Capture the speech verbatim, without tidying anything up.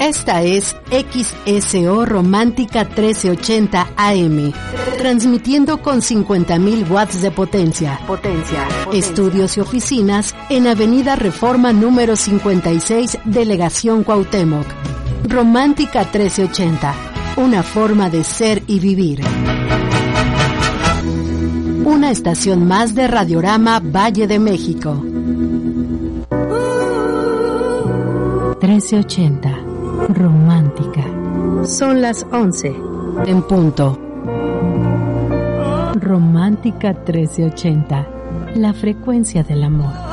Esta es X S O Romántica trece ochenta A M, transmitiendo con cincuenta mil watts de potencia. Potencia. potencia. Estudios y oficinas en Avenida Reforma número cincuenta y seis, Delegación Cuauhtémoc. Romántica trece ochenta, una forma de ser y vivir. Una estación más de Radiorama Valle de México. trece ochenta, romántica. Son las once, en punto. Romántica trece ochenta, la frecuencia del amor.